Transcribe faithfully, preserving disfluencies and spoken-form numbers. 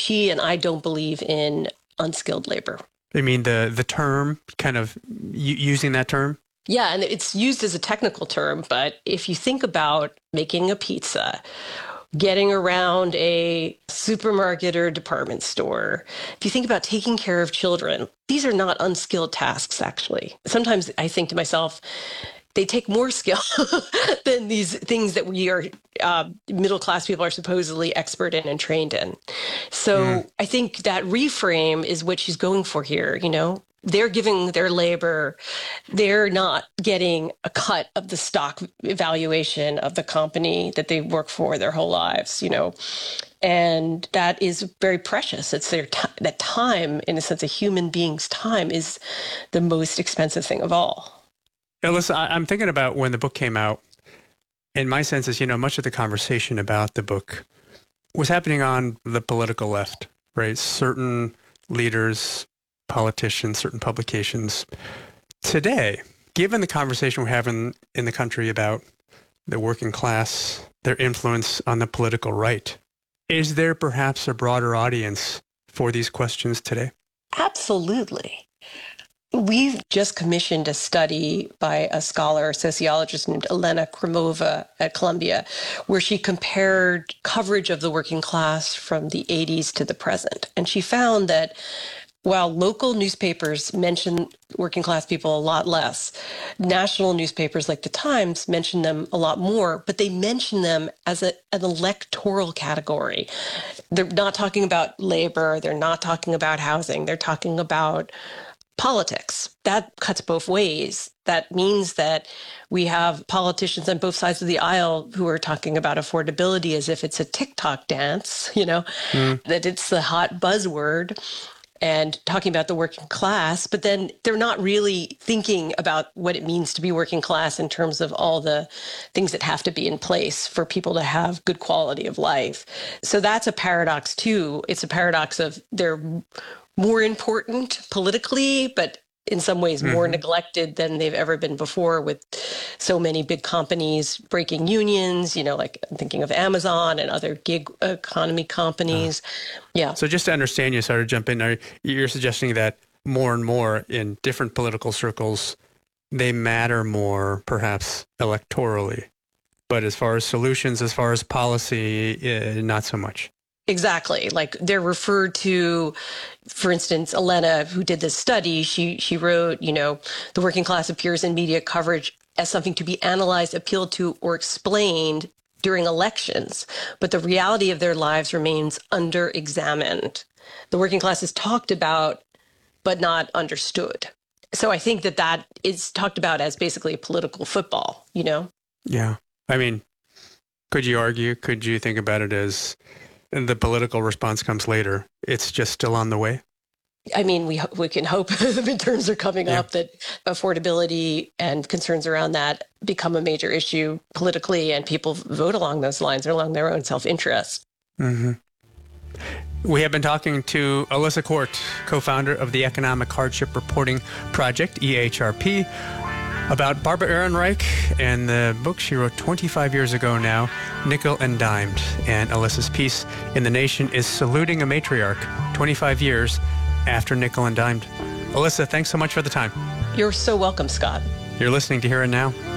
she and I don't believe in unskilled labor. I mean, the the term, kind of using that term? Yeah, and it's used as a technical term, but if you think about making a pizza, getting around a supermarket or department store, if you think about taking care of children, these are not unskilled tasks, actually. Sometimes I think to myself, they take more skill than these things that we are uh, middle-class people are supposedly expert in and trained in. So mm. I think that reframe is what she's going for here, you know? They're giving their labor. They're not getting a cut of the stock valuation of the company that they work for their whole lives, you know. And that is very precious. It's their t- that time, in a sense, a human being's time is the most expensive thing of all. Alyssa, I'm thinking about when the book came out, and my sense is, you know, much of the conversation about the book was happening on the political left, right? Certain leaders, politicians, certain publications. Today, given the conversation we're having in the country about the working class, their influence on the political right, is there perhaps a broader audience for these questions today? Absolutely. We've just commissioned a study by a scholar, a sociologist named Elena Kremova at Columbia, where she compared coverage of the working class from the eighties to the present. And she found that while local newspapers mention working class people a lot less, national newspapers like the Times mention them a lot more, but they mention them as a, an electoral category. They're not talking about labor. They're not talking about housing. They're talking about politics. That cuts both ways. That means that we have politicians on both sides of the aisle who are talking about affordability as if it's a TikTok dance, you know, mm. that it's the hot buzzword, and talking about the working class, but then they're not really thinking about what it means to be working class in terms of all the things that have to be in place for people to have good quality of life. So that's a paradox too. It's a paradox of they're more important politically, but in some ways more mm-hmm. neglected than they've ever been before, with so many big companies breaking unions, you know, like I'm thinking of Amazon and other gig economy companies. Uh, yeah. So just to understand you, sorry to jump in, are, you're suggesting that more and more in different political circles, they matter more perhaps electorally, but as far as solutions, as far as policy, eh, not so much. Exactly. Like they're referred to, for instance, Elena, who did this study, she she wrote, you know, the working class appears in media coverage as something to be analyzed, appealed to, or explained during elections, but the reality of their lives remains under-examined. The working class is talked about, but not understood. So I think that that is talked about as basically a political football, you know? Yeah. I mean, could you argue, could you think about it as and the political response comes later, it's just still on the way? I mean, we we can hope the midterms are coming yeah. up, that affordability and concerns around that become a major issue politically, and people vote along those lines or along their own self-interest. Mm-hmm. We have been talking to Alyssa Court, co-founder of the Economic Hardship Reporting Project, E H R P, about Barbara Ehrenreich and the book she wrote twenty-five years ago now, Nickel and Dimed. And Alyssa's piece in The Nation is Saluting a Matriarch, twenty-five years after Nickel and Dimed. Alyssa, thanks so much for the time. You're so welcome, Scott. You're listening to Here and Now.